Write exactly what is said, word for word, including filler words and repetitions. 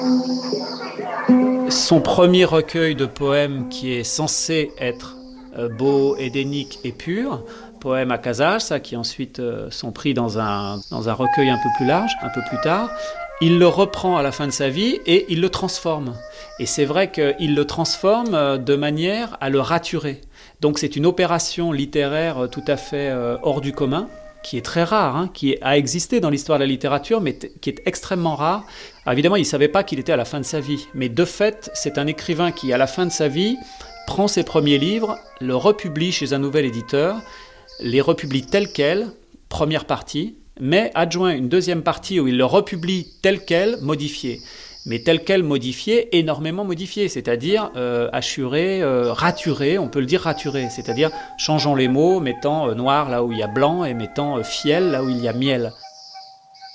Son premier recueil de poèmes qui est censé être euh, beau, édénique et pur, poèmes à Casals, qui ensuite euh, sont pris dans un, dans un recueil un peu plus large, un peu plus tard, il le reprend à la fin de sa vie et il le transforme. Et c'est vrai qu'il le transforme de manière à le raturer. Donc c'est une opération littéraire tout à fait euh, hors du commun, qui est très rare, hein, qui a existé dans l'histoire de la littérature, mais t- qui est extrêmement rare. Alors évidemment, il ne savait pas qu'il était à la fin de sa vie, mais de fait, c'est un écrivain qui, à la fin de sa vie, prend ses premiers livres, le republie chez un nouvel éditeur, les republie tels quels, première partie, mais adjoint une deuxième partie où il le republie tel quel, modifié. Mais tel quel modifié, énormément modifié, c'est-à-dire euh, assuré, euh, raturé, on peut le dire raturé, c'est-à-dire changeons les mots, mettant euh, noir là où il y a blanc et mettant euh, fiel là où il y a miel.